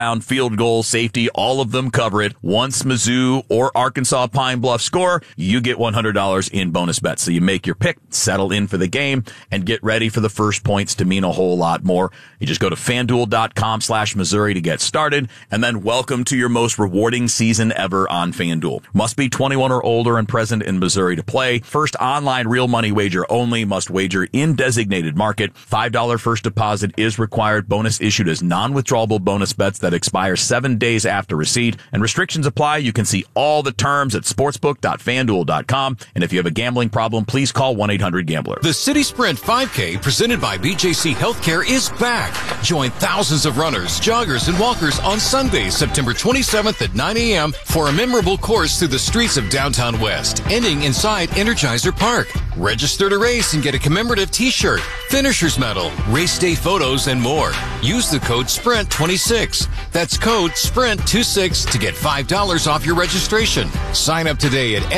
field goal, safety, all of them cover it. Once Mizzou or Arkansas Pine Bluff score, you get $100 in bonus bets. So you make your pick, settle in for the game, and get ready for the first points to mean a whole lot more. You just go to FanDuel.com/Missouri to get started, and then welcome to your most rewarding season ever on FanDuel. Must be 21 or older and present in Missouri to play. First online real money wager only. Must wager in designated market. $5 first deposit is required. Bonus issued as non-withdrawable bonus bets that expire 7 days after receipt, and restrictions apply. You can see all the terms at sportsbook.fanduel.com. And if you have a gambling problem, please call 1-800-GAMBLER. The City Sprint 5K presented by BJC Healthcare is back. Join thousands of runners, joggers, and walkers on Sunday, September 27th at 9 a.m. for a memorable course through the streets of downtown West, ending inside Energizer Park. Register to race and get a commemorative t-shirt, finisher's medal, race day photos, and more. Use the code SPRINT26. That's code SPRINT26 to get $5 off your registration. Sign up today at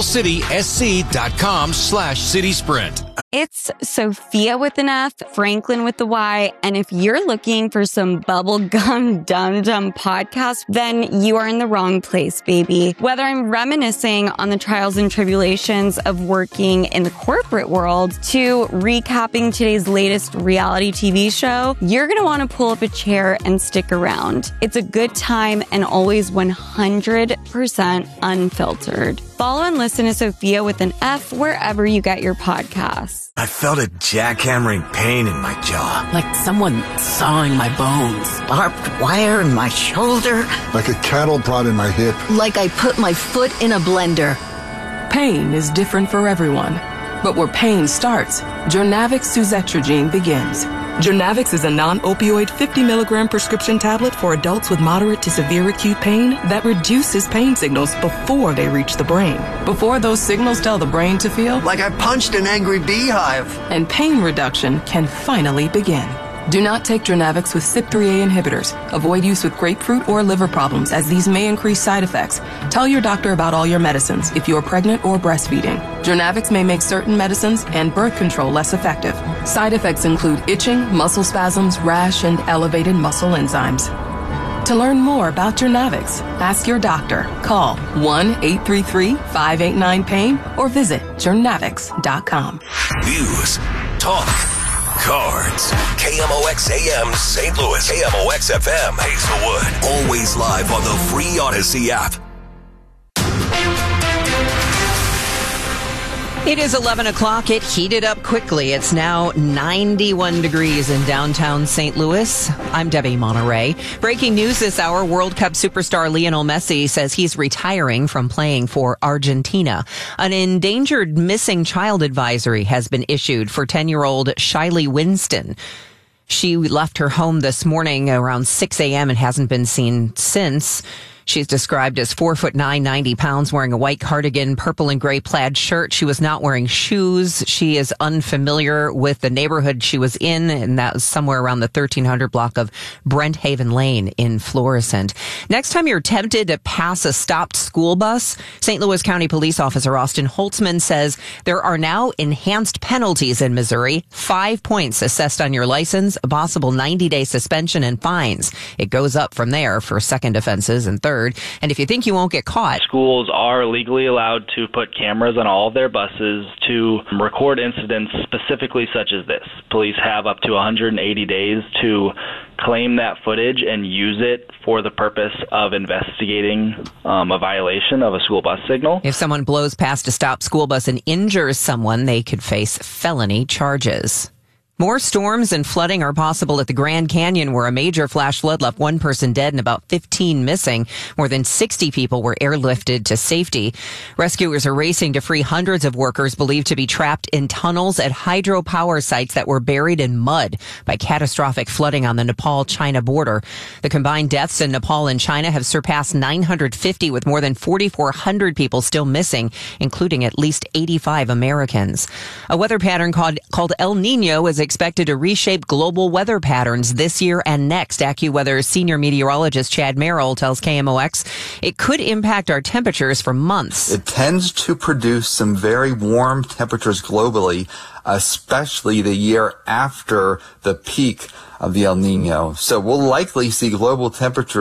stlcitysc.com/citysprint. It's Sophia with an F, Franklin with the Y, and if you're looking for some bubblegum dum-dum podcast, then you are in the wrong place, baby. Whether I'm reminiscing on the trials and tribulations of working in the corporate world to recapping today's latest reality TV show, you're going to want to pull up a chair and stick around. It's a good time and always 100% unfiltered. Follow and listen to Sophia with an F wherever you get your podcasts. I felt a jackhammering pain in my jaw. Like someone sawing my bones. Barbed wire in my shoulder. Like a cattle prod in my hip. Like I put my foot in a blender. Pain is different for everyone. But where pain starts, Jornavix suzetrigine begins. Jornavix is a non-opioid 50-milligram prescription tablet for adults with moderate to severe acute pain that reduces pain signals before they reach the brain. Before those signals tell the brain to feel Like I punched an angry beehive. and pain reduction can finally begin. Do not take Jornavix with CYP3A inhibitors. Avoid use with grapefruit or liver problems, as these may increase side effects. Tell your doctor about all your medicines if you are pregnant or breastfeeding. Jornavix may make certain medicines and birth control less effective. Side effects include itching, muscle spasms, rash, and elevated muscle enzymes. To learn more about Jornavix, ask your doctor. Call 1-833-589-PAIN or visit jornavix.com. News, talk, cards. KMOX AM St. Louis. KMOX FM Hazelwood. Always live on the free Odyssey app. It is 11 o'clock. It heated up quickly. It's now 91 degrees in downtown St. Louis. I'm Debbie Monterey. Breaking news this hour, World Cup superstar Lionel Messi says he's retiring from playing for Argentina. An endangered missing child advisory has been issued for 10-year-old Shiley Winston. She left her home this morning around 6 a.m. and hasn't been seen since. She's described as 4'9", 90 pounds, wearing a white cardigan, purple and gray plaid shirt. She was not wearing shoes. She is unfamiliar with the neighborhood she was in, and that was somewhere around the 1300 block of Brent Haven Lane in Florissant. Next time you're tempted to pass a stopped school bus, St. Louis County Police Officer Austin Holtzman says there are now enhanced penalties in Missouri. 5 points assessed on your license, a possible 90-day suspension and fines. It goes up from there for second offenses and third. And if you think you won't get caught, schools are legally allowed to put cameras on all of their buses to record incidents specifically such as this. Police have up to 180 days to claim that footage and use it for the purpose of investigating a violation of a school bus signal. If someone blows past a stopped school bus and injures someone, they could face felony charges. More storms and flooding are possible at the Grand Canyon, where a major flash flood left one person dead and about 15 missing. More than 60 people were airlifted to safety. Rescuers are racing to free hundreds of workers believed to be trapped in tunnels at hydropower sites that were buried in mud by catastrophic flooding on the Nepal-China border. The combined deaths in Nepal and China have surpassed 950, with more than 4,400 people still missing, including at least 85 Americans. A weather pattern called El Nino is expected to reshape global weather patterns this year and next. AccuWeather senior meteorologist Chad Merrill tells KMOX it could impact our temperatures for months. It tends to produce some very warm temperatures globally, especially the year after the peak of the El Nino. So we'll likely see global temperatures